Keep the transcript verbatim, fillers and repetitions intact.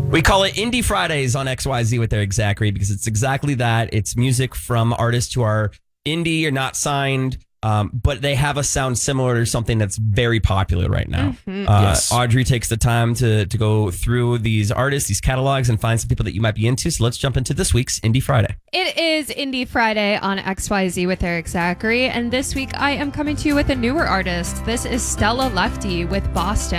We call it Indie Fridays on X Y Z with Eric Zachary because it's exactly that. It's music from artists who are indie or not signed, um, but they have a sound similar to something that's very popular right now. Mm-hmm. Uh, Yes. Audrey takes the time to, to go through these artists, these catalogs, and find some people that you might be into. So let's jump into this week's Indie Friday. It is Indie Friday on X Y Z with Eric Zachary, and this week I am coming to you with a newer artist. This is Stella Lefty with Boston.